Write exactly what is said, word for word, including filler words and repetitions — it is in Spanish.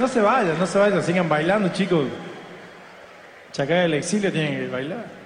no se vayan, no se vayan, sigan bailando, chicos. Chacá del exilio tienen que bailar.